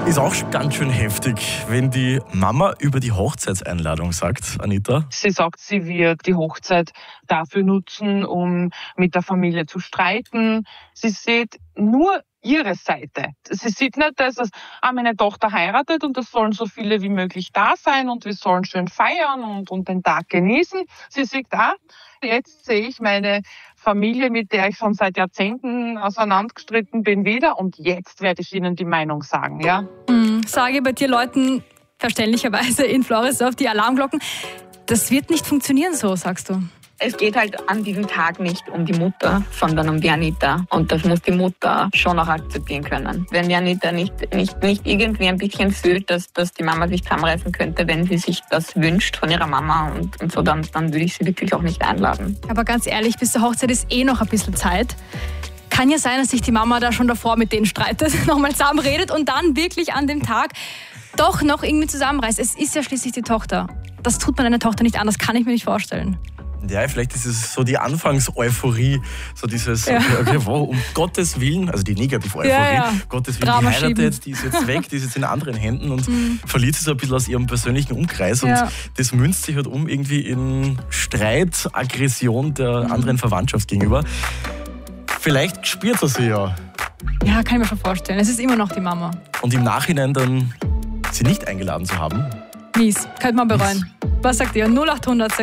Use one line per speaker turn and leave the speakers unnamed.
Ist auch ganz schön heftig, wenn die Mama über die Hochzeitseinladung sagt, Anita.
Sie sagt, sie wird die Hochzeit dafür nutzen, um mit der Familie zu streiten. Sie sieht nur ihre Seite. Sie sieht nicht, dass meine Tochter heiratet und es sollen so viele wie möglich da sein und wir sollen schön feiern und den Tag genießen. Sie sieht, jetzt sehe ich meine Familie, mit der ich schon seit Jahrzehnten auseinandergestritten bin, wieder und jetzt werde ich ihnen die Meinung sagen. Ja?
Sage bei dir Leuten verständlicherweise in Floridsdorf die Alarmglocken. Das wird nicht funktionieren so, sagst du.
Es geht halt an diesem Tag nicht um die Mutter, sondern um die Anita. Und das muss die Mutter schon auch akzeptieren können. Wenn die Anita nicht irgendwie ein bisschen fühlt, dass die Mama sich zusammenreißen könnte, wenn sie sich das wünscht von ihrer Mama und so, dann würde ich sie wirklich auch nicht einladen.
Aber ganz ehrlich, bis zur Hochzeit ist noch ein bisschen Zeit. Kann ja sein, dass sich die Mama da schon davor mit denen streitet, nochmal zusammenredet und dann wirklich an dem Tag doch noch irgendwie zusammenreißt. Es ist ja schließlich die Tochter. Das tut man einer Tochter nicht an, das kann ich mir nicht vorstellen.
Ja, vielleicht ist es so die Anfangs-Euphorie, so dieses, okay, wow, um Gottes Willen, also die Negativ-Euphorie, Gottes Willen,
Drama
die heiratet,
schieben.
die ist jetzt weg, die ist jetzt in anderen Händen und verliert sich so ein bisschen aus ihrem persönlichen Umkreis und das münzt sich halt irgendwie in Streit, Aggression der anderen Verwandtschaft gegenüber. Vielleicht spürt er sie ja.
Ja, kann ich mir schon vorstellen. Es ist immer noch die Mama.
Und im Nachhinein dann sie nicht eingeladen zu haben.
Mies. Könnte man bereuen. Was sagt ihr? 0800